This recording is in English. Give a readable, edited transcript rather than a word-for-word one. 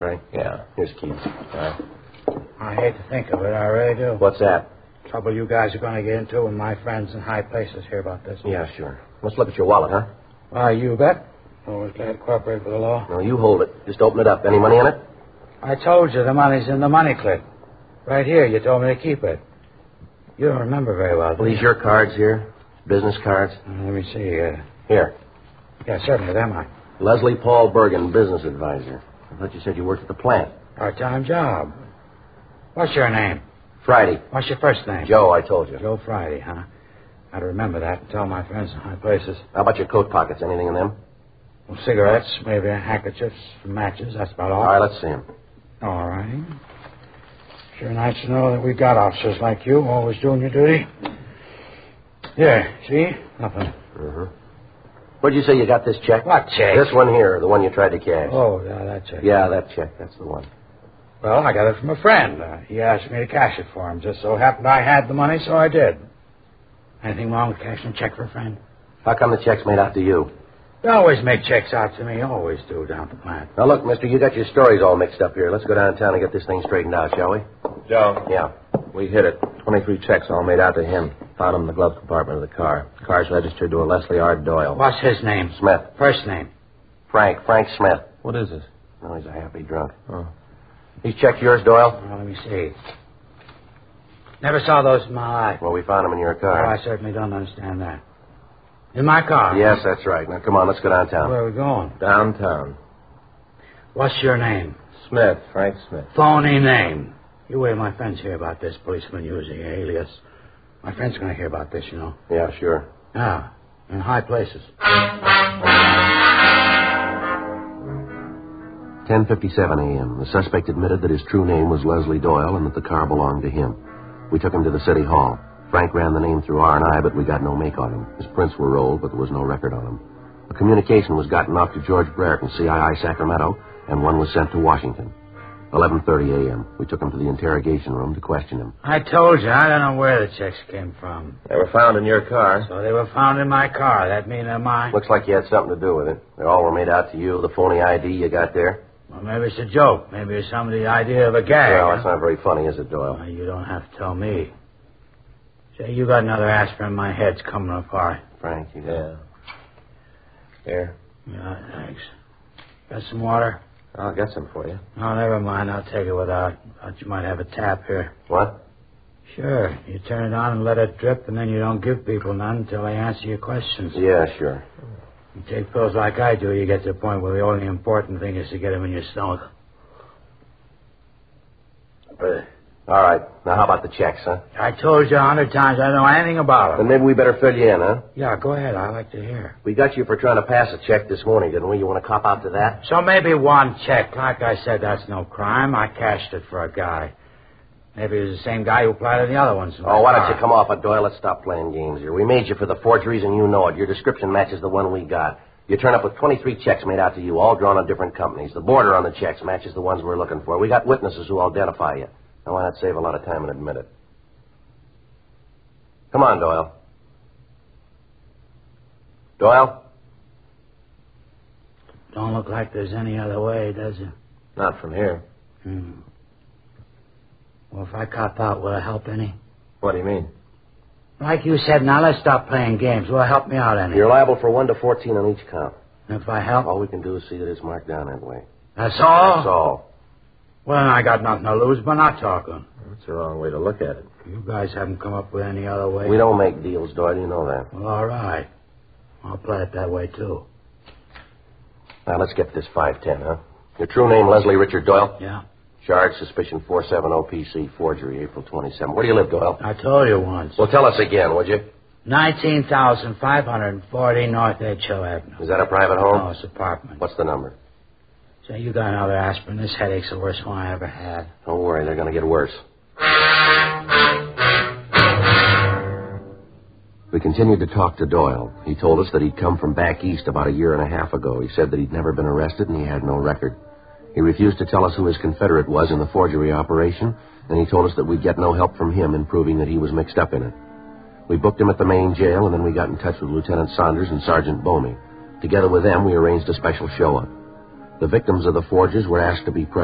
Frank? Yeah. Here's Keith. Right. I hate to think of it, I really do. What's that? Trouble you guys are going to get into when my friends in high places hear about this. Yeah, sure. Let's look at your wallet, huh? Why, you bet. Always glad to cooperate with the law. No, you hold it. Just open it up. Any money in it? I told you the money's in the money clip. Right here, you told me to keep it. You don't remember very well, do you? These your cards here? Business cards? Let me see. Here. Yeah, certainly, they're mine. Leslie Paul Bergen, business advisor. I thought you said you worked at the plant. Part-time job. What's your name? Friday. What's your first name? Joe, I told you. Joe Friday, huh? I'd remember that and tell my friends in high places. How about your coat pockets? Anything in them? Well, cigarettes, maybe handkerchiefs, matches, that's about all. All right, let's see them. All right. Sure nice to know that we got officers like you, always doing your duty. Here, see? Nothing. Mm-hmm. Where'd you say you got this check? What check? This one here, the one you tried to cash. Oh, yeah, that check. Yeah, that check. That's the one. Well, I got it from a friend. He asked me to cash it for him. Just so happened I had the money, so I did. Anything wrong with cashing a check for a friend? How come the check's made out to you? They always make checks out to me. Always do down at the plant. Now, look, mister, you got your stories all mixed up here. Let's go downtown and get this thing straightened out, shall we? Joe. Yeah. We hit it. 23 checks all made out to him. Found them in the glove compartment of the car. The car's registered to a Leslie R. Doyle. What's his name? Smith. First name? Frank Smith. What is this? No, he's a happy drunk. Oh. These checks yours, Doyle? Well, let me see. Never saw those in my life. Well, we found them in your car. Oh, I certainly don't understand that. In my car? Yes, that's right. Now, come on, let's go downtown. Where are we going? Downtown. What's your name? Smith. Frank Smith. Phony name. You wait till my friends hear about this, policeman using your alias. My friend's going to hear about this, you know. Yeah, sure. Yeah, in high places. 10:57 a.m. The suspect admitted that his true name was Leslie Doyle and that the car belonged to him. We took him to the city hall. Frank ran the name through R&I, but we got no make on him. His prints were rolled, but there was no record on him. A communication was gotten off to George Brereton, CII Sacramento, and one was sent to Washington. 11:30 a.m. We took him to the interrogation room to question him. I told you, I don't know where the checks came from. They were found in your car. So they were found in my car. That mean they're mine? Looks like you had something to do with it. They all were made out to you, the phony ID you got there. Well, maybe it's a joke. Maybe it's some of the idea of a gag. Well, huh? that's not very funny, is it, Doyle? Well, you don't have to tell me. Say, you got another aspirin. My head's coming apart. Frank, you got... Yeah. Here. Yeah, thanks. Got some water? I'll get some for you. No, never mind. I'll take it without. Thought you might have a tap here. What? Sure. You turn it on and let it drip, and then you don't give people none until they answer your questions. Yeah, sure. You take pills like I do, you get to the point where the only important thing is to get them in your stomach. All right. Now, how about the checks, huh? I told you 100 times I don't know anything about Then them. maybe we better fill you in, huh? Yeah, go ahead. I like to hear. We got you for trying to pass a check this morning, didn't we? You want to cop out to that? So maybe one check. Like I said, that's no crime. I cashed it for a guy. Maybe it was the same guy who planted the other ones. Oh, why don't you come off it, Doyle? Let's stop playing games here. We made you for the forgeries, and you know it. Your description matches the one we got. You turn up with 23 checks made out to you, all drawn on different companies. The border on the checks matches the ones we're looking for. We got witnesses who identify you. Now, why not save a lot of time and admit it? Come on, Doyle. Doyle? Don't look like there's any other way, does it? Not from here. Well, if I cop out, will it help any? What do you mean? Like you said, now let's stop playing games. Will it help me out any? You're liable for 1 to 14 on each count. And if I help? All we can do is see that it's marked down that way. That's all? That's all. Well, then I got nothing to lose by not talking. That's the wrong way to look at it. You guys haven't come up with any other way. We don't make deals, Doyle. You know that. Well, all right. I'll play it that way, too. Now, let's get this 510, huh? Your true name, Leslie Richard Doyle? Yeah. Charge, suspicion 470 PC, forgery, April 27. Where do you live, Doyle? I told you once. Well, tell us again, would you? 19,540 North Edgehill Avenue. Is that a private home? No, it's an apartment. What's the number? Say, you got another aspirin. This headache's the worst one I ever had. Don't worry, they're going to get worse. We continued to talk to Doyle. He told us that he'd come from back east about a year and a half ago. He said that he'd never been arrested and he had no record. He refused to tell us who his confederate was in the forgery operation, and he told us that we'd get no help from him in proving that he was mixed up in it. We booked him at the main jail, and then we got in touch with Lieutenant Saunders and Sergeant Bomey. Together with them, we arranged a special show-up. The victims of the forgers were asked to be present.